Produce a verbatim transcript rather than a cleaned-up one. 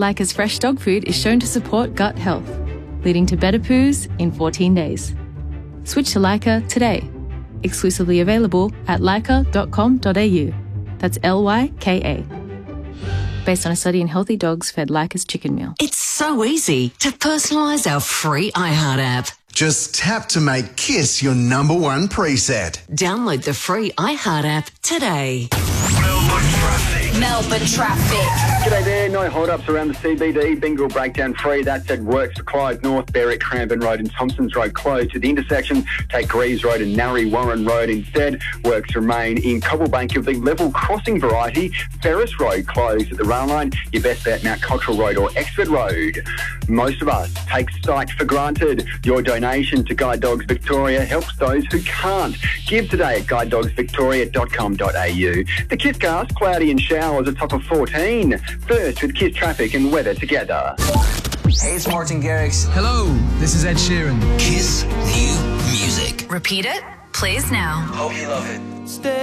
Leica's fresh dog food is shown to support gut health, leading to better poos in fourteen days. Switch to Leica today. Exclusively available at leica dot com dot a u. That's L Y K A. Based on a study in healthy dogs fed Leica's chicken meal. It's so easy to personalise our free iHeart app. Just tap to make Kiss your number one preset. Download the free iHeart app today. Melbourne traffic. Melbourne traffic. G'day there, no hold-ups around the C B D. Bingle breakdown free. That said, works for Clyde North, Berwick, Cranbourne Road and Thompsons Road closed. To the intersection, take Greaves Road and Narry Warren Road instead. Works remain in Cobblebank of the level crossing variety. Ferris Road closed at the rail line. Your best bet, Mount Cottrell Road or Exford Road. Most of us take sight for granted. Your donation to Guide Dogs Victoria helps those who can't. Give today at guide dogs victoria dot com dot a u. The Kisscast, cloudy and showers, a top of fourteen. First with Kiss traffic and weather together. Hey, it's Martin Garrix. Hello, this is Ed Sheeran. Kiss New Music. Repeat it, please now. Hope you love it. Stay